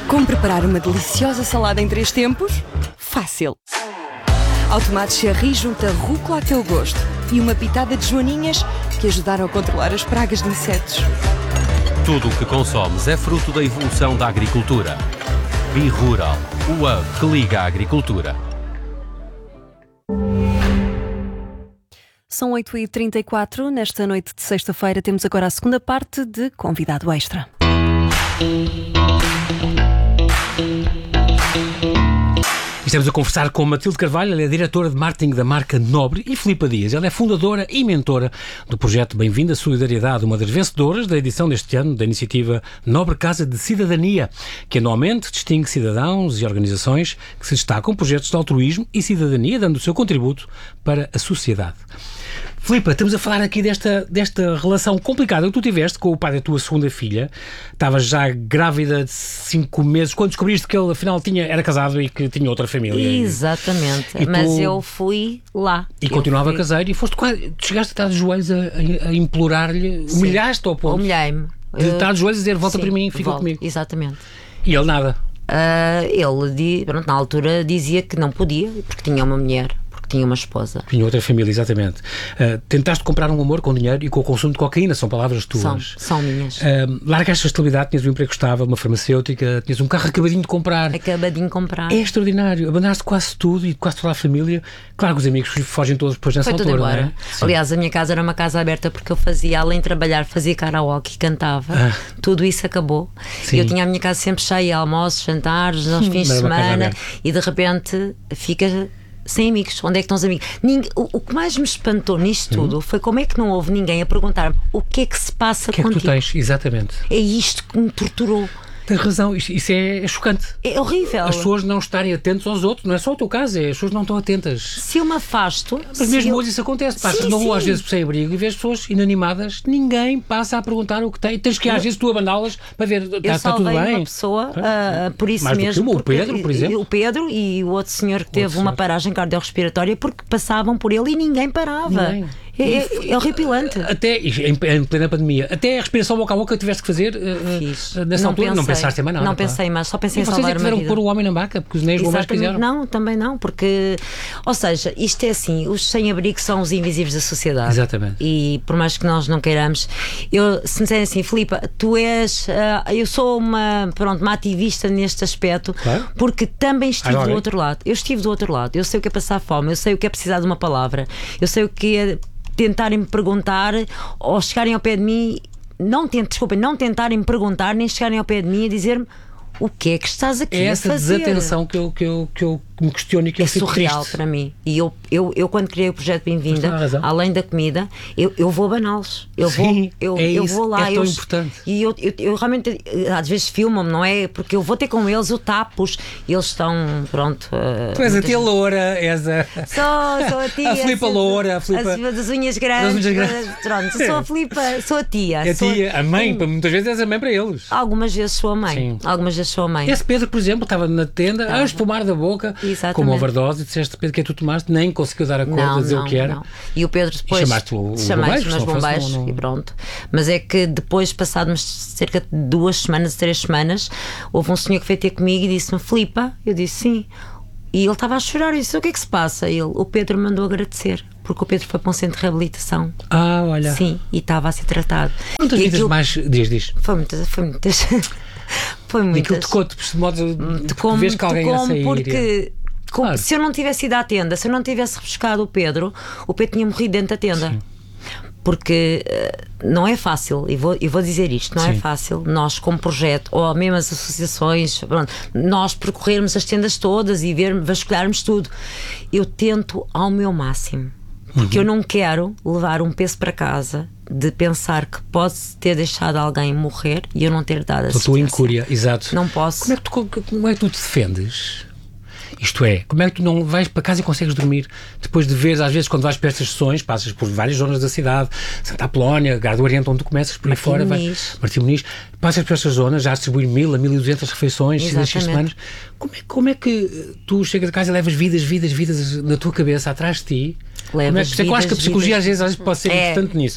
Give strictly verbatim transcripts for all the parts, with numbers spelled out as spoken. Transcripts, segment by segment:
Como preparar uma deliciosa salada em três tempos? Fácil! Ao tomate cherry junta rúcula a teu gosto e uma pitada de joaninhas que ajudaram a controlar as pragas de insetos. Tudo o que consomes é fruto da evolução da agricultura. B-Rural, o hub que liga a agricultura. São oito e trinta e quatro, nesta noite de sexta-feira temos agora a segunda parte de Convidado Extra. Estamos a conversar com Matilde Carvalho, ela é diretora de marketing da marca Nobre, e Filipa Dias, ela é fundadora e mentora do projeto Bem-vinda Solidariedade, uma das vencedoras da edição deste ano da iniciativa Nobre Casa de Cidadania, que anualmente distingue cidadãos e organizações que se destacam por projetos de altruísmo e cidadania, dando o seu contributo para a sociedade. Filipa, estamos a falar aqui desta, desta relação complicada que tu tiveste com o pai da tua segunda filha. Estavas já grávida de cinco meses, quando descobriste que ele afinal tinha, era casado e que tinha outra família. Exatamente, e mas tu... eu fui lá. E eu continuava fui... caseiro e foste quase, tu chegaste a estar de joelhos a, a, a implorar-lhe, humilhaste ao ponto Humilhei-me. de estar de joelhos a dizer volta Sim, para mim, fica volto, comigo. Exatamente. E ele nada. Uh, ele, pronto, na altura, dizia que não podia, porque tinha uma mulher. Tinha uma esposa. Tinha outra família, exatamente. Uh, tentaste comprar um amor com dinheiro e com o consumo de cocaína, são palavras tuas. São, são minhas. Uh, largaste a estabilidade, tinhas um emprego estável, uma farmacêutica, tinhas um carro acabadinho de comprar. Acabadinho de comprar. É extraordinário. Abandonaste quase tudo e quase toda a família. Claro que os amigos fogem todos depois nessa Foi tudo altura, embora. não é? Aliás, a minha casa era uma casa aberta porque eu fazia, além de trabalhar, fazia karaoke, cantava. Ah. Tudo isso acabou. Sim. E eu tinha a minha casa sempre cheia, almoços, jantares, aos fins de semana, e de repente fica... sem amigos, onde é que estão os amigos? Ninguém, o, o que mais me espantou nisto tudo hum. foi como é que não houve ninguém a perguntar-me o que é que se passa contigo. O que é que tu tens, exatamente. É isto que me torturou. Tens razão, isso, isso é, é chocante. É horrível. As pessoas não estarem atentas aos outros, não é só o teu caso, é as pessoas não estão atentas. Se eu me afasto... Mas mesmo eu... hoje isso acontece, passas na rua às vezes por sem abrigo e vês pessoas inanimadas, ninguém passa a perguntar o que tem, tens que às vezes tu abaná-las para ver, está, está tudo bem. Eu salvei uma pessoa, uh, por isso Mais mesmo. Do que o Pedro, por exemplo. O Pedro e o outro senhor que teve uma paragem cardiorrespiratória porque passavam por ele e ninguém parava. Ninguém. É, é, é horripilante. Até, em plena pandemia, até a respiração boca a boca que tiveste que fazer Fiz. nessa não altura, pensei, não pensaste em mais nada. Não pensei mais, só pensei e em salvar uma vida. Vocês tiveram que pôr o homem na maca, porque os nem os bombeiros quiseram. Não, também não, porque, ou seja, isto é assim, os sem-abrigo são os invisíveis da sociedade. Exatamente. E por mais que nós não queiramos, eu, se me disserem assim, Filipa, tu és, uh, eu sou uma, pronto, uma ativista neste aspecto, claro. Porque também estive Agora, do outro lado. Eu estive do outro lado, eu sei o que é passar fome, eu sei o que é precisar de uma palavra, eu sei o que é tentarem me perguntar ou chegarem ao pé de mim, não tent, desculpem, não tentarem me perguntar, nem chegarem ao pé de mim e dizer-me o que é que estás aqui é a fazer. É essa desatenção que eu, que eu, que eu me questiono e que é eu fico surreal triste. Para mim. E eu, eu, eu quando criei o projeto Bem-vinda, além da comida, eu, eu vou abaná-los. Eu vou, Sim, eu, é eu isso, vou lá. é tão eu, importante. E eu, eu, eu realmente, às vezes filmam-me, não é? Porque eu vou ter com eles, eu tapo-os, eles estão, pronto. Uh, tu és a tia loura, és a. Sou, sou a tia. A Filipa loura, a Filipa. As, das unhas grandes. Das unhas grandes. Pronto, sou a Filipa, sou a tia. É a tia, a, a mãe, para muitas vezes és a mãe para eles. Algumas vezes sou a mãe. Sim. Algumas vezes sou a mãe. Esse Pedro, por exemplo, estava na tenda ah. a espumar da boca, Exatamente. Com uma overdose, e disseste, Pedro, que é tu tomaste, nem conseguiu dar a cor a dizer não, o que era. Não. E o Pedro depois. E chamaste o, o chamei os meus bombeiros não, não... e pronto. Mas é que depois, passados cerca de duas semanas, três semanas, houve um senhor que veio ter comigo e disse-me, Filipa, eu disse sim. E ele estava a chorar e disse, o que é que se passa? Ele, o Pedro mandou agradecer, porque o Pedro foi para um centro de reabilitação. Ah, olha. Sim, e estava a ser tratado. Quantas e vidas aquilo... mais diz, diz? Foi muitas, foi muitas. Foi muitas. Aquilo tocou-te, de modo de vês que alguém ia sair. Porque claro. Se eu não tivesse ido à tenda, se eu não tivesse rebuscado o Pedro, o Pedro tinha morrido dentro da tenda. Sim. Porque uh, não é fácil, e vou, e vou dizer isto, não Sim. é fácil nós como projeto, ou mesmo as associações, pronto, nós percorrermos as tendas todas e ver, vasculharmos tudo. Eu tento ao meu máximo, porque uhum. eu não quero levar um peso para casa de pensar que pode ter deixado alguém morrer e eu não ter dado assistência. A tua incúria, exato. Não posso. Como é que tu, como é que tu te defendes? Isto é, como é que tu não vais para casa e consegues dormir depois de veres, às vezes, quando vais para estas sessões, passas por várias zonas da cidade, Santa Apolónia, Gar do Oriente, onde tu começas por aí fora, vais, Martim Muniz, passas por estas zonas, já a distribuir mil a mil e duzentas refeições, seis semanas. Como é, como é que tu chegas a casa e levas vidas, vidas, vidas na tua cabeça, atrás de ti? Levas como é, vidas, que eu acho que a psicologia vidas, às vezes, às vezes pode ser é. importante nisso.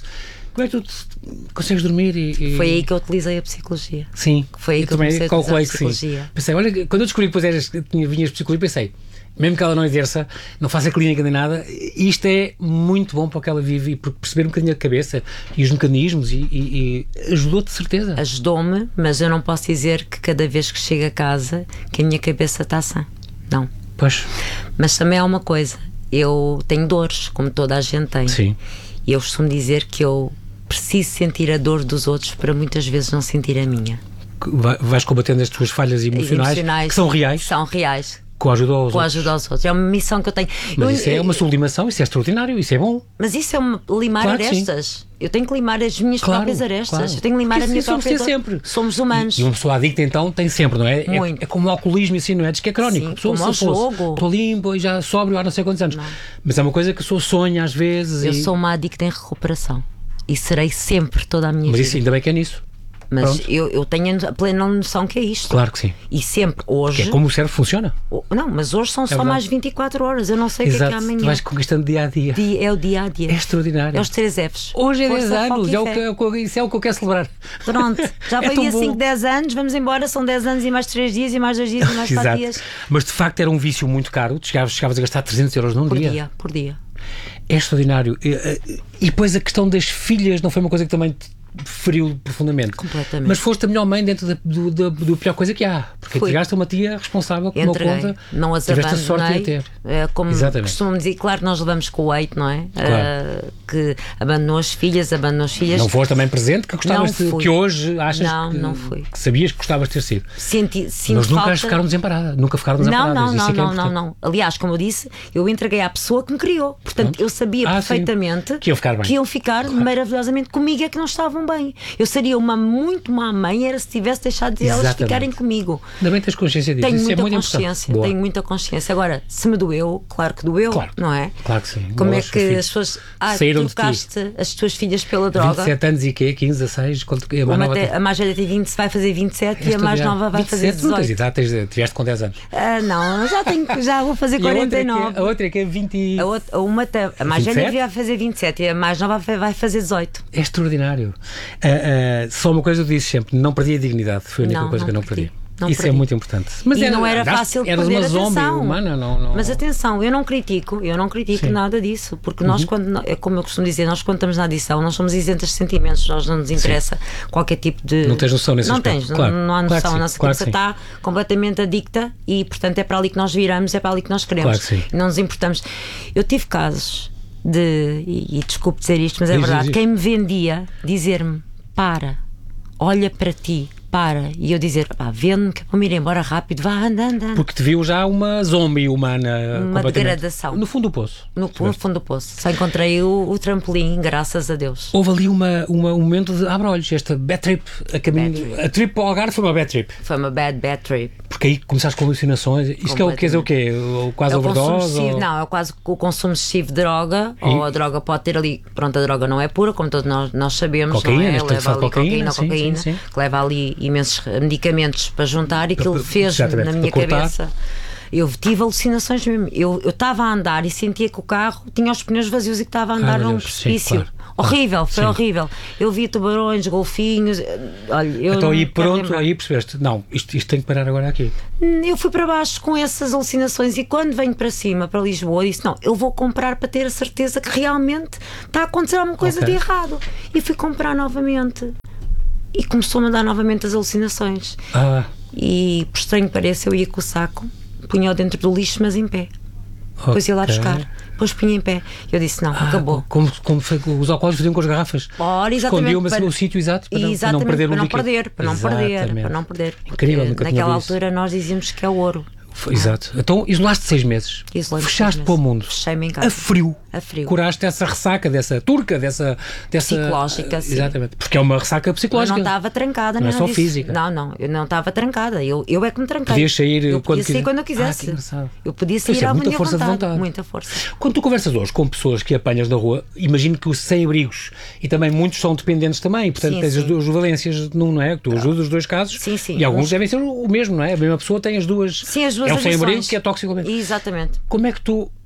Como é que tu te- consegues dormir e, e... Foi aí que eu utilizei a psicologia. Sim. Foi aí eu que eu também comecei a calculei utilizar a que sim. psicologia. Pensei, olha, quando eu descobri que depois eras, que tinha, vinhas de psicologia, pensei, mesmo que ela não exerça, não faça clínica nem nada, isto é muito bom para o que ela vive e porque perceber um bocadinho a cabeça e os mecanismos e, e, e ajudou-te de certeza. Ajudou-me, mas eu não posso dizer que cada vez que chego a casa que a minha cabeça está sã. Não. Pois. Mas também há uma coisa, eu tenho dores, como toda a gente tem. Sim. E eu costumo dizer que eu preciso sentir a dor dos outros para muitas vezes não sentir a minha. Vai- Vais combatendo as tuas falhas emocionais, que são reais, São reais. com a ajuda aos Com a outros. ajuda aos outros. É uma missão que eu tenho. Mas Eu- isso é uma sublimação, isso é extraordinário, isso é bom. Mas isso é uma, limar Claro que sim. arestas. Eu tenho que limar as minhas Claro, próprias arestas. claro. Eu tenho que limar Porque a minha isso somos própria dor. sempre. Somos humanos. E uma pessoa adicta então tem sempre, não é? É, Muito. é como o alcoolismo assim, não é? Diz que é crónico. Sim, A pessoa, como ao se eu fosse, jogo. Estou limpo e já sóbrio há não sei quantos anos. Mas é uma coisa que a pessoa sonha às vezes. Eu e... sou uma adicta em recuperação. E serei sempre toda a minha Mas vida. isso ainda bem que é nisso. Mas Pronto. eu, eu tenho a plena noção que é isto. Claro que sim. E sempre, Que hoje. é como o cérebro funciona. o- Não, mas hoje são só verdade. mais vinte e quatro horas. Eu não sei o que é Exato. que é Tu amanhã. vais conquistando dia a dia. Dia- É o dia a dia. É extraordinário. É os três Fs. Hoje é Força, dez foco anos, e é o fé. que, é o que- isso é o que eu quero celebrar. Pronto, já É foi tão dia bom. cinco, dez anos, vamos embora, são dez anos e mais três dias e mais dois dias e mais quatro Exato. dias. Mas de facto era um vício muito caro. Tu chegavas, chegavas a gastar trezentos euros num Por dia. dia, por dia. É extraordinário. E, e- e depois a questão das filhas não foi uma coisa que também te feriu profundamente. Completamente. Mas foste a melhor mãe dentro da, do, da, do pior coisa que há. Porque Fui. entregaste a uma tia responsável por uma Entreguei, conta. não as Tiveste a sorte de a abandonei. ter. É, como Exatamente. costumam dizer, claro que nós levamos com o eito, não é? Claro. Ah, que abandonou as filhas, abandonou as filhas. Não foste também presente que gostavas Não de, fui. que hoje achas Não, que, não fui. que sabias que gostavas de ter sido. Senti, sinto Mas nunca falta... ficaram desamparadas. Nunca ficaram Não, desamparadas. não, Isso não, é que é não, não, importante. não. Aliás, como eu disse, eu entreguei à pessoa que me criou. Portanto, Pronto. eu sabia Ah, sim. perfeitamente Que iam ficar bem. que iam ficar maravilhosamente comigo, é que não estavam bem. Eu seria uma muito má mãe era se tivesse deixado de elas Exatamente. ficarem comigo. Ainda bem que tens consciência disso. Tenho Isso muita é muito consciência, importante. Boa. tenho muita consciência. Agora, se me doeu, claro que doeu, Claro. não é? Claro que sim. Como é Os que filhos as pessoas ah, saíram de ti. trocaste as tuas filhas pela vinte droga? e sete anos e quê? quinze, dezasseis? Quanto, a mais Uma nova te- tem- a mais velha tem vinte, vai fazer vinte e sete e a mais Extraordinário. nova vai fazer vinte e sete, não tens dezoito. idade, tens- tiveste com dez anos. Ah, não, já, tenho, já vou fazer E a outra quarenta é e nove. que é- a outra é que é vinte e... A, outra, uma te- a mais vinte e velha sete? vai fazer vinte e sete e a mais nova vai vai fazer dezoito. É extraordinário. Ah, ah, só uma coisa eu disse sempre: não perdi a dignidade. Foi a única Não, coisa que eu não não perdi. perdi. Não Isso é perdi. muito importante. Mas E não era andaste- fácil de eras perder uma a zombie atenção. humana, não, não... Mas atenção, eu não critico, eu não critico Sim. Uhum. nada disso, porque nós, quando, é como eu costumo dizer, nós quando estamos na adição, nós somos isentas de sentimentos, nós não nos interessa qualquer tipo de. Não tens noção nesse Não aspecto, tens, claro. não, não há Claro que noção. sim, A nossa claro que cabeça está completamente adicta e, portanto, é para ali que nós viramos, é para ali que nós queremos. Claro que sim. E não nos importamos. Eu tive casos de, e, e desculpe dizer isto, mas é Diz, verdade, diz. quem me vendia dizer-me: para, olha para ti. Para, e eu dizer, pá, vende-me que é para me ir embora rápido, vá, anda, anda, anda. Porque te viu já uma zombie humana. Uma completamente. degradação. No fundo do poço. No, no fundo do poço. Só encontrei o, o trampolim, graças a Deus. Houve ali uma, uma, um momento de abre-olhos, esta bad trip, a caminho. Bad trip. A trip para o Algarve foi uma bad trip. Foi uma bad, bad trip. Porque aí começaste com alucinações. Isto que é o quer dizer o quê? O- Quase É o consumo overdose? excessivo, ou- não, é quase o consumo excessivo de droga, E- ou a droga pode ter ali, pronto, a droga não é pura, como todos nós, nós sabemos, Cocaína, não é? neste caso Leva ali de cocaína, cocaína, sim, cocaína, sim, sim. que leva ali imensos medicamentos para juntar e aquilo Para- fez exatamente, na minha para cortar. cabeça. Eu tive alucinações mesmo. Eu eu estava a andar e sentia que o carro tinha os pneus vazios e que estava a andar meu num Deus, sim, precipício. claro. Horrível, foi Sim. horrível. Eu via tubarões, golfinhos. Olha, eu Então não aí quero pronto, lembrar. aí percebeste, não, isto, isto tem que parar agora aqui. Eu fui para baixo com essas alucinações e quando venho para cima, para Lisboa, disse: não, eu vou comprar para ter a certeza que realmente está a acontecer alguma coisa Ok. de errado. E fui comprar novamente. E começou-me a dar novamente as alucinações. Ah, E, por estranho que pareça, eu ia com o saco, punha-o dentro do lixo, mas em pé. Depois ia lá ok. buscar. Depois punha em pé. Eu disse: não, Ah, acabou. Como, como foi, que os alcoólicos faziam com as garrafas. Ora, exatamente, Escondiam-me assim para- no sítio exato para não, para não Exatamente, perder para o não líquido. perder, para não perder, Exatamente. para não perder. Incrível, Porque nunca tinha naquela ouvido isso. altura nós dizíamos que é ouro. Foi- Exato. Então isolaste seis meses. Isolei-me Fechaste seis para o meses. mundo. Fechei-me em casa. A frio. A frio. Curaste essa ressaca, dessa turca, dessa. dessa Psicológica, sim. Exatamente. Porque é uma ressaca Eu psicológica. não estava trancada, Não é nem só nada disso. física. Não, não, eu não estava trancada. Eu, eu é que me tranquei. Podias sair eu quando podia sair quiser- quando eu Ah, quisesse. que engraçado. eu podia Isso é sair à muita minha força de vontade. vontade. Muita força. Quando tu conversas hoje com pessoas que apanhas na rua, imagino que os sem-abrigos e também muitos são dependentes também, e, portanto Sim, tens as sim. duas valências, não, não é? Tu ajudas os dois casos Sim, sim. e alguns Uns- devem ser o mesmo, não é? A mesma pessoa tem as duas. Sim, as duas é o sem-abrigo adições. que é tóxico. Exatamente. Como é que tu,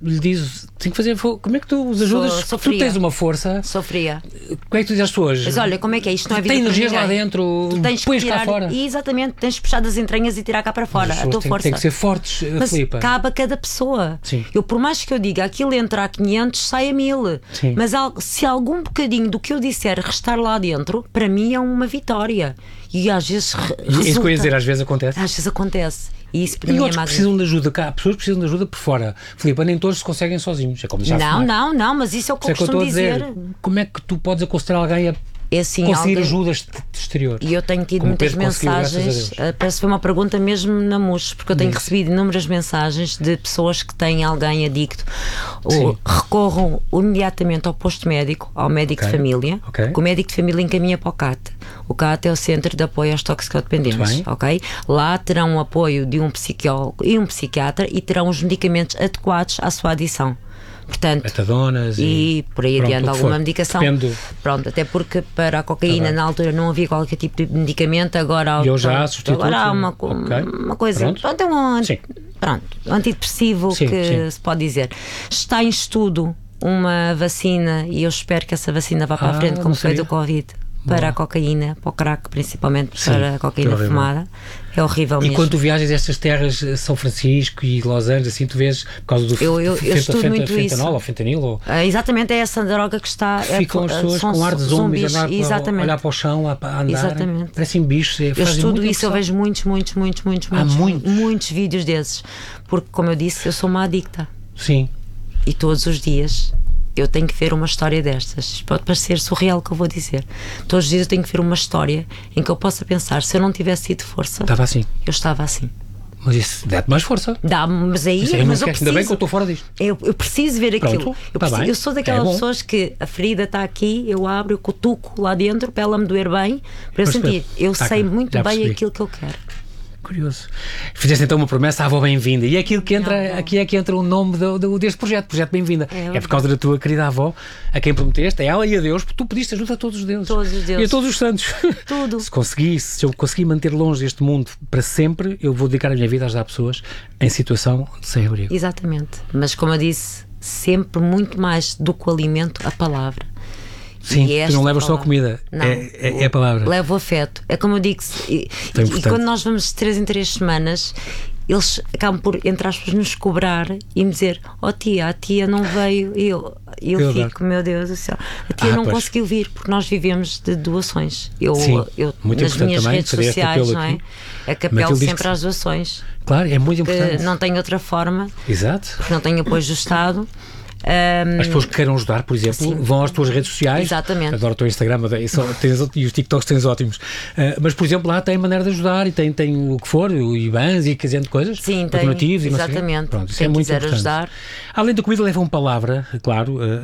lhe dizes, tem que fazer, como é que tu os ajudas? Sou, sou fria. Tu tens uma força. Sou fria. Como é que tu dizes às pessoas? Mas olha, como é que é isto? Não é vida tem para energias ninguém. lá dentro, Tu tens que pões tirar, cá fora. e exatamente, tens que puxar das entranhas e tirar cá para fora. As A pessoas tua têm, força. têm que ser fortes, Mas Filipa. cabe a cada pessoa. Sim. Eu, por mais que eu diga aquilo entra a quinhentos, sai a mil. Sim. Mas al- se algum bocadinho do que eu disser restar lá dentro, para mim é uma vitória. E às vezes. re- E isso que eu ia resulta- dizer, às vezes acontece. Às vezes acontece. E isso para E mim é outros magnífico. precisam de ajuda cá. Pessoas precisam de ajuda por fora. Filipa, nem todos se conseguem sozinhos. É como já Não, fumar. não, não, mas isso é o que Isso eu é que eu costumo estou a dizer. dizer. Como é que tu podes aconselhar alguém a É assim, conseguir alguém- ajuda ex- exterior? E eu tenho tido Como muitas Pedro conseguiu, graças a mensagens, Deus. eh, parece que foi uma pergunta mesmo na M U S, porque eu tenho Diz. recebido inúmeras mensagens de pessoas que têm alguém adicto, Sim. ou recorram imediatamente ao posto médico, ao médico Ok. de família, Ok. que o médico de família encaminha para o C A T. O C A T é o Centro de Apoio aos Muito Toxicodependentes, bem. ok? Lá terão o apoio de um psicólogo e um psiquiatra e terão os medicamentos adequados à sua adição. Portanto, Metadonas e por aí pronto, adiante o que alguma for. medicação. Depende do- Pronto, até porque para a cocaína Tá bem. na altura não havia qualquer tipo de medicamento, agora há, E hoje há substituto? agora há uma, co- Ok. uma coisa. Pronto. Pronto, é um, Sim. pronto, um antidepressivo Sim, que sim. se pode dizer. Está em estudo uma vacina e eu espero que essa vacina vá para Ah, a frente, não como foi sabia. do Covid. Para Boa. a cocaína, para o crack, principalmente Sim, para a que cocaína horrível. fumada. É horrível E mesmo. quando tu viajas a estas terras, São Francisco e Los Angeles, assim, tu vês, por causa do Eu- eu- eu fenta- estudo fenta- muito fentanol isso. ou fentanil, ou Ah, exatamente, é essa droga que está. é- ficam as pessoas são com ar de zombies, a andar, exatamente. a olhar para o chão, a, a andar, Exatamente. parecem bichos. é, Eu fazem estudo muita isso, eu impressão. vejo muitos, muitos, muitos, muitos, Há muitos, muitos? muitos vídeos desses. Porque, como eu disse, eu sou uma adicta. Sim, E todos os dias eu tenho que ver uma história destas. Pode parecer surreal o que eu vou dizer. Todos os dias eu tenho que ver uma história em que eu possa pensar, se eu não tivesse tido força, estava assim. eu estava assim. Mas isso dá-te mais força. Dá-me, mas aí, Isso aí não mas eu quer- Ainda bem que eu preciso, estou fora disto. eu, eu preciso ver Pronto, aquilo. Eu, tá preciso- bem. eu sou daquelas É bom. pessoas que a ferida está aqui, eu abro, eu cutuco lá dentro para ela me doer bem, para eu Percebi. sentir. Eu Tá sei cá, muito já bem percebi. aquilo que eu quero. Curioso. Fizeste então uma promessa à avó bem-vinda. E é aquilo que entra, Avó. aqui é que entra o nome do, do- deste projeto, Projeto Bem-vinda. É É, verdade. por causa da tua querida avó, a quem prometeste, a ela e a Deus, porque tu pediste ajuda a todos os deuses. Todos os deuses. E a todos os santos. Tudo. Se conseguisse, se eu conseguir manter longe deste mundo para sempre, eu vou dedicar a minha vida a ajudar pessoas em situação de sem-abrigo. Exatamente. Mas como eu disse, sempre muito mais do que o alimento, a palavra. Sim, E tu esta não levas só a palavra- comida, Não, é, é, é a palavra. Levo o afeto. É como eu digo, se- e, Tão e importante. quando nós vamos de três em três semanas, eles acabam por, entre aspas, nos cobrar e me dizer: oh tia, a tia não veio. E eu, eu Eu fico, meu Deus do céu, a tia Ah, não pois. conseguiu vir porque nós vivemos de doações. Eu, Sim, eu muito nas importante minhas também redes fazer este sociais, apelo não é? aqui. É que apelo Matilde diz sempre que- às doações, Claro, é muito que importante. não tem outra forma, Exato. porque não tem apoio do Estado. Ahm, As pessoas que queiram ajudar, por exemplo, Sim. vão às tuas redes sociais. Exatamente. Adoro o teu Instagram e, só, tens, e os TikToks tens ótimos. Uh, mas, por exemplo, lá tem maneira de ajudar e tem, tem o que for, o I B A Ns e que de coisas. Sim, tem, donativos e não sei o quê. exatamente. Pronto, isso Quem é muito quiser importante. ajudar. Além da comida, levam palavra, claro. uh, uh, uh,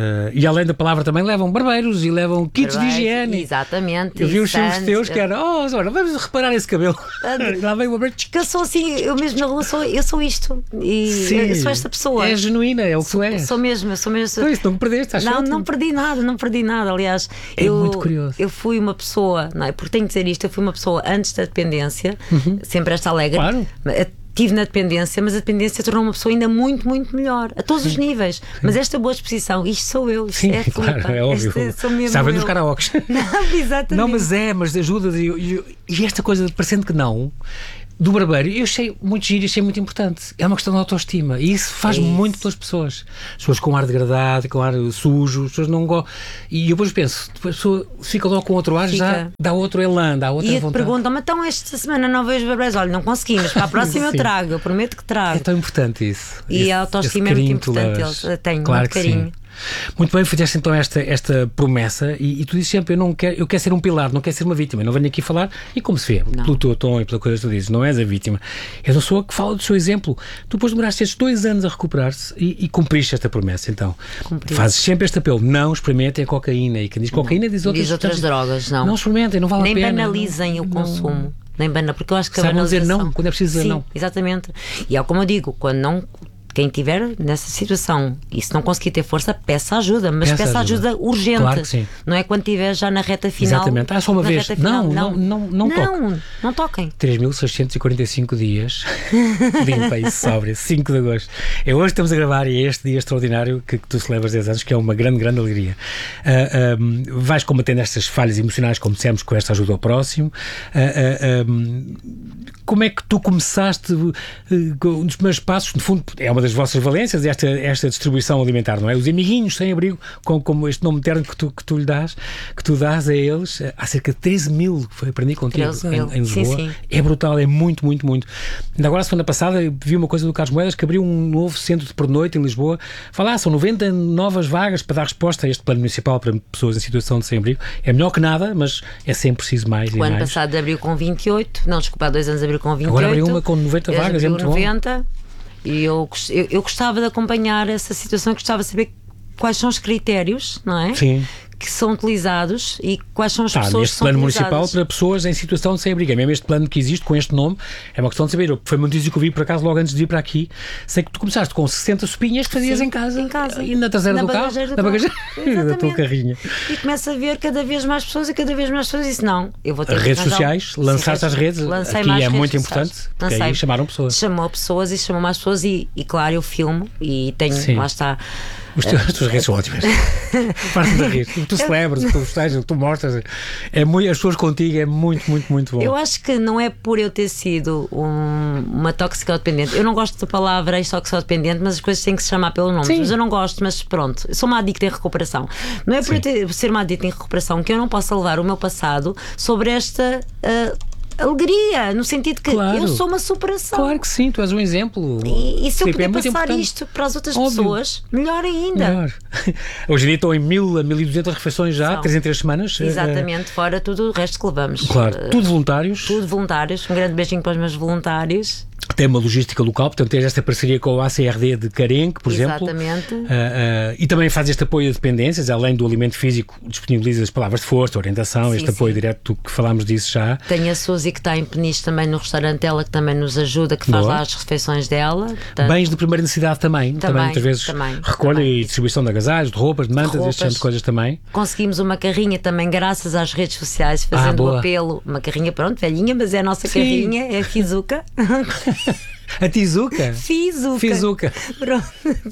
e além da palavra também levam barbeiros e levam kits de higiene. Exatamente. Eu vi e os filmes santos. teus que eram, oh, olha, vamos reparar esse cabelo. lá vem uma barbeiro. Porque eu sou assim, eu mesmo na rua sou, eu sou isto. E Sim, eu sou esta pessoa. É genuína, é o que tu és. Sou mesmo, eu sou mesmo. Então, isso não perdeste, acho Não, ótimo. não perdi nada, não perdi nada. Aliás, É eu, muito curioso. eu fui uma pessoa, não é? Porque tenho que dizer isto, eu fui uma pessoa antes da dependência, sempre esta alegre. Claro. Estive na dependência, mas a dependência tornou uma pessoa ainda muito, muito melhor, a todos os níveis. Mas esta boa disposição, isto sou eu, isto Sim, é a claro, Filipa, é óbvio. este sou mesmo Sabem eu. dos karaokes. Não, exatamente. Não, mas é, mas ajuda. E, e, e esta coisa, parecendo que não, do barbeiro, eu achei muito giro e achei muito importante. É uma questão de autoestima. E isso faz É isso. muito pelas pessoas. As pessoas com ar degradado, com ar sujo, as pessoas não gostam. E eu depois penso, depois a pessoa fica logo com outro ar, Fica. já dá outro elan, dá outra E te vontade. perguntam-me, então esta semana não vejo barbeiros? Olha, não conseguimos, para a próxima eu Sim. trago, eu prometo que trago. É tão importante isso. E Esse- a autoestima esse é muito carinho que tu importante, levas. eles têm Claro muito que carinho. sim. Muito bem, fizeste então esta, esta promessa e, e tu dizes sempre, eu não quero, eu quero ser um pilar, não quero ser uma vítima, eu não venho aqui falar, e como se vê, Não. pelo teu tom e pela coisa que tu dizes, não és a vítima, és uma pessoa que fala do seu exemplo. Tu depois demoraste estes dois anos a recuperar-se e, e cumpriste esta promessa, então. Cumpri. Fazes sempre este apelo, não experimentem a cocaína, e quem diz cocaína diz outras, Diz outras drogas, não. Não experimentem, não vale Nem a pena. banalizem não, o consumo. Nem bana, porque eu acho que a Saibam dizer banalização... não, quando é preciso dizer Sim, não. exatamente. E é como eu digo, quando não quem estiver nessa situação e se não conseguir ter força, peça ajuda, mas peça, peça ajuda. ajuda urgente. Claro que sim. Não é quando estiver já na reta final. Exatamente. Ah, só uma vez. Não, não, não, não, não, não toquem. Não toquem. três mil seiscentos e quarenta e cinco dias limpa e sóbria, cinco de agosto. É hoje que estamos a gravar e é este dia extraordinário que, que tu celebras dez anos, que é uma grande, grande alegria. Uh, um, vais combatendo estas falhas emocionais, como dissemos, com esta ajuda ao próximo. Uh, uh, um, como é que tu começaste uh, um dos primeiros passos, no fundo, é uma das vossas valências, esta, esta distribuição alimentar, não é? Os amiguinhos sem abrigo, como, como este nome terno que tu, que tu lhe dás, que tu dás a eles, há cerca de treze mil, foi aprendi contigo em, em Lisboa. Sim, sim. É brutal, é muito, muito, muito. Ainda agora, a semana passada, vi uma coisa do Carlos Moedas, que abriu um novo centro de pernoite em Lisboa. Fala, ah, são noventa novas vagas para dar resposta a este plano municipal para pessoas em situação de sem-abrigo. É melhor que nada, mas é sempre preciso mais e o mais. O ano passado abriu com vinte e oito, não, desculpa, há dois anos abriu com vinte e oito. Agora abriu uma com noventa vagas, é muito noventa, bom. E eu, eu, eu gostava de acompanhar essa situação, gostava de saber quais são os critérios, não é? Sim. Que são utilizados e quais são as ah, pessoas neste que são plano utilizadas. municipal para pessoas em situação de sem-abrigo. É mesmo este plano que existe com este nome, é uma questão de saber. Foi uma notícia que eu vi por acaso logo antes de ir para aqui. Sei que tu começaste com sessenta sopinhas que fazias Sim, em casa, em casa e na traseira na do carro, do na bagageira da tua carrinha. E começa a ver cada vez mais pessoas e cada vez mais pessoas e disse, não, eu vou ter as redes sociais, lançar-te às redes, lancei aqui mais é muito redes importante, sociais. porque aí chamaram pessoas. Chamou pessoas e chamou mais pessoas e, e claro, eu filmo e tenho, Sim. lá está. Os teus, as tuas redes são ótimas. Parte da rede. Tu celebras, tu festejas, tu mostras. É muito, as pessoas contigo é muito, muito, muito bom. Eu acho que não é por eu ter sido um, uma toxicodependente. Eu não gosto da palavra toxicodependente, mas as coisas têm que se chamar pelo nome. Sim. Mas eu não gosto, mas pronto. Eu sou uma adicta em recuperação. Não é por eu ter, ser uma adicta em recuperação que eu não possa levar o meu passado sobre esta. Uh, alegria, no sentido que claro. Eu sou uma superação. Claro que sim, tu és um exemplo. E, e se eu puder é passar importante. Isto para as outras Óbvio. pessoas, melhor ainda. Melhor. Hoje em dia estão em mil a mil e duzentas refeições já, São. três em três semanas. Exatamente, fora tudo o resto que levamos. Claro, tudo voluntários. Tudo voluntários. Um grande beijinho para os meus voluntários. Tem uma logística local, portanto tens esta parceria com o A C R D de Carenque, por Exatamente. exemplo. Exatamente. Uh, uh, e também faz este apoio a dependências, além do alimento físico, disponibiliza as palavras de força, orientação, sim, este sim. apoio direto que falámos disso já. Tem a Suzy que está em Peniche também no restaurante dela, que também nos ajuda, que faz Boa. Lá as refeições dela. Portanto, bens de primeira necessidade também, também, também muitas vezes também, recolha também. E distribuição de agasalhos, de roupas, de mantas, de roupas. Este tipo de coisas também. Conseguimos uma carrinha também graças às redes sociais, fazendo ah, o apelo, uma carrinha, pronto, velhinha, mas é a nossa sim. carrinha, é a Fizuca. A Tizuca? Fizuca. Fizuca. Pronto.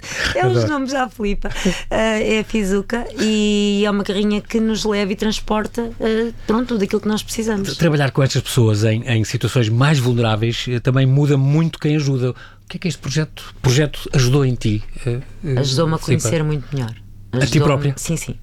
É os nomes à Filipa. Uh, é a Fizuca e é uma carrinha que nos leva e transporta uh, pronto, tudo aquilo que nós precisamos. Trabalhar com estas pessoas em, em situações mais vulneráveis também muda muito quem ajuda. O que é que este projeto, projeto ajudou em ti? Uh, Ajudou-me a conhecer Filipa. Muito melhor. A ti própria? Sim, sim.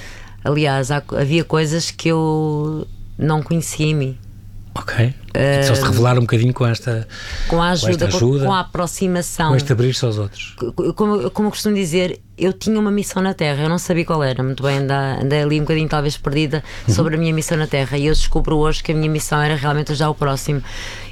Aliás, há, havia coisas que eu não conhecia em mim. Ok. Uh, só se revelar um bocadinho com esta com a ajuda, com, esta ajuda, com, com a aproximação, com este abrir-se aos outros. Como, como eu costumo dizer, eu tinha uma missão na Terra, eu não sabia qual era, muito bem, andei, andei ali um bocadinho talvez perdida uhum. sobre a minha missão na Terra e eu descubro hoje que a minha missão era realmente ajudar o próximo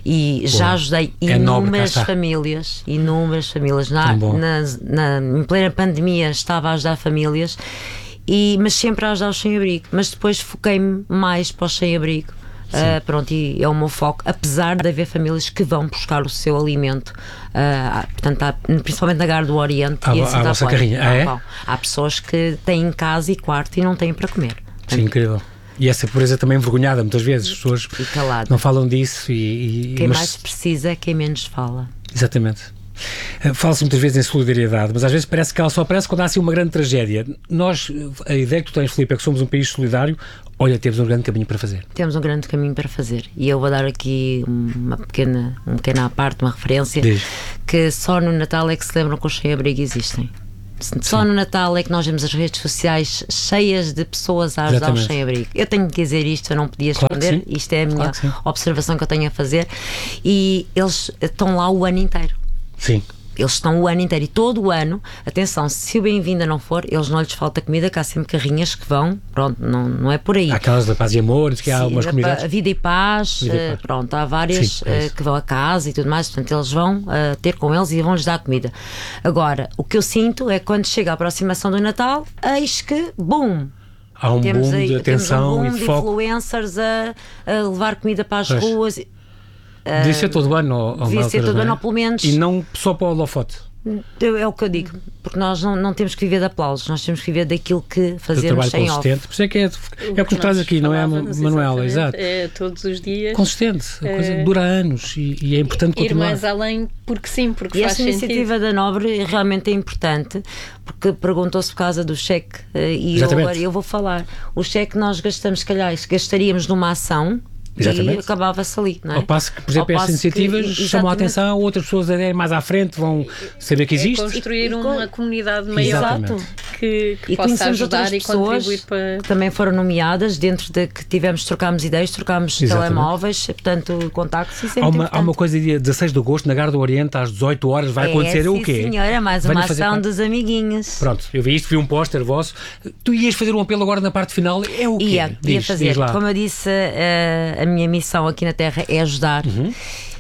e Boa. Já ajudei é inúmeras nobre, famílias, inúmeras famílias na, na, na, em plena pandemia estava a ajudar famílias, e, mas sempre a ajudar os sem-abrigo, mas depois foquei-me mais para os sem-abrigo. Uh, pronto, e é o meu foco, apesar de haver famílias que vão buscar o seu alimento, uh, portanto, há, principalmente na Gar do Oriente há, e a vossa carrinha. Ah, é? Bom, há pessoas que têm casa e quarto e não têm para comer. Sim, incrível. E essa pobreza também envergonhada, muitas vezes as pessoas não falam disso e, e quem mas... mais precisa é quem menos fala. Exatamente. Fala-se muitas vezes em solidariedade, mas às vezes parece que ela só aparece quando há assim uma grande tragédia. Nós, a ideia que tu tens, Filipe, é que somos um país solidário. Olha, temos um grande caminho para fazer. Temos um grande caminho para fazer. E eu vou dar aqui uma pequena, uma pequena parte, uma referência. Diz. Que só no Natal é que se lembram que os sem-abrigo existem. Só Sim. no Natal é que nós vemos as redes sociais cheias de pessoas a ajudar os sem-abrigo. Eu tenho que dizer isto, eu não podia esconder. Claro isto é a minha claro observação que eu tenho a fazer. E eles estão lá o ano inteiro. Sim. Eles estão o ano inteiro e todo o ano, atenção, se o bem-vinda não for, eles não lhes falta comida, que há sempre carrinhas que vão, pronto, não, não é por aí. Há aquelas da Paz e Amor, que há algumas comunidades. A Vida e Paz, Vida e Paz. Uh, pronto, há várias Sim, é uh, que vão a casa e tudo mais, portanto eles vão uh, ter com eles e vão-lhes dar comida. Agora, o que eu sinto é que quando chega a aproximação do Natal, eis que, bum! Há um temos boom aí, de atenção um boom e de de foco. Influencers a, a levar comida para as pois. Ruas. Devia ser todo ano. Devia ser todo ano, ou pelo menos. E não só para o holofote. É o que eu digo, porque nós não, não temos que viver de aplausos, nós temos que viver daquilo que fazemos sem off. Por isso é que é, é o que nos traz aqui, não é, Manuela? Exato. É todos os dias. Consistente, a coisa é... dura anos e, e é importante continuar. Ir mais além, porque sim, porque e faz esta sentido. iniciativa da Nobre realmente é importante, porque perguntou-se por causa do cheque, e eu, agora eu vou falar. O cheque que nós gastamos, se calhar, gastaríamos numa ação. Exatamente. E acabava-se ali, não é? Ao passo que, por exemplo, estas iniciativas que, chamam a atenção, outras pessoas aderem mais à frente, vão saber que existe. É construir uma e, comunidade maior. Exato. Que, que e possa conhecemos ajudar outras e pessoas contribuir para... que também foram nomeadas, dentro de que tivemos, trocámos ideias, trocámos Exatamente. telemóveis, portanto, contactos. Isso é há, uma, há uma coisa, dia dezasseis de agosto, na Gara do Oriente, às dezoito horas, vai é, acontecer sim, o quê? senhora, mais uma ação parte... dos amiguinhos. Pronto, eu vi isto, vi um póster vosso. Tu ias fazer um apelo agora na parte final, é o quê? Ia, diz, ia fazer. Diz lá. Como eu disse, a, a minha missão aqui na Terra é ajudar. Uhum.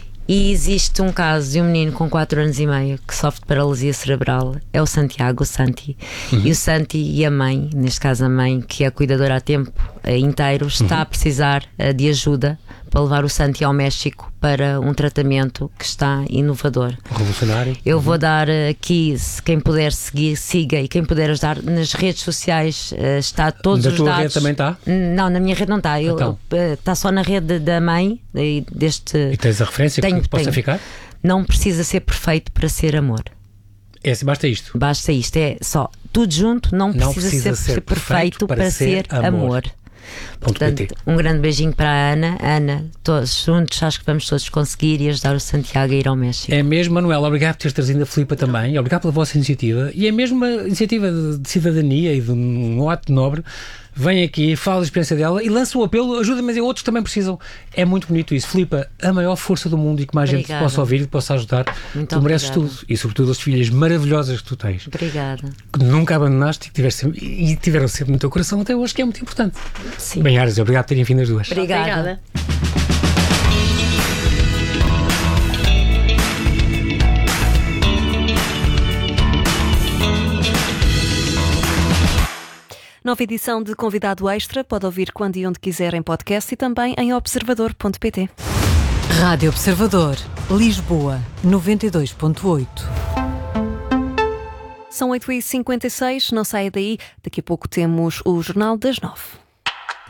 E existe um caso de um menino com quatro anos e meio que sofre de paralisia cerebral, é o Santiago, o Santi. Uhum. E o Santi e a mãe, neste caso a mãe, que é a cuidadora a tempo inteiro, está uhum. a precisar de ajuda para levar o Santi ao México para um tratamento que está inovador. Revolucionário. Eu uhum. vou dar aqui, se quem puder seguir, siga, e quem puder ajudar nas redes sociais, está todos da os tua dados. Rede também está? Não, na minha rede não está. Eu, então. Está só na rede da mãe deste. E tens a referência tenho, que possa tenho. ficar? Não precisa ser perfeito para ser amor. É, basta isto. Basta isto, é só tudo junto, não precisa, não precisa ser, ser perfeito para, para ser, ser amor. amor. Portanto, um grande beijinho para a Ana. Ana, todos juntos, acho que vamos todos conseguir e ajudar o Santiago a ir ao México. É mesmo, Manuela, obrigado por teres trazido a Filipa também, obrigado pela vossa iniciativa, e é mesmo uma iniciativa de, de cidadania e de um ato nobre. Vem aqui, fala da experiência dela e lança o apelo, ajuda, mas outros também precisam. É muito bonito isso. Filipa, a maior força do mundo e que mais Obrigada. gente possa ouvir e possa ajudar. Muito tu mereces obrigada. tudo. E sobretudo as filhas maravilhosas que tu tens. Obrigada. Que nunca abandonaste e, que tiveste sempre, e tiveram sempre no teu coração até hoje, que é muito importante. Sim. Bem, Ares, obrigado por terem vindo as duas. Obrigada. Obrigada. Nova edição de Convidado Extra pode ouvir quando e onde quiser em podcast e também em observador ponto pt. Rádio Observador, Lisboa, noventa e dois ponto oito. São oito e cinquenta e seis, não saia daí. Daqui a pouco temos o Jornal das Nove.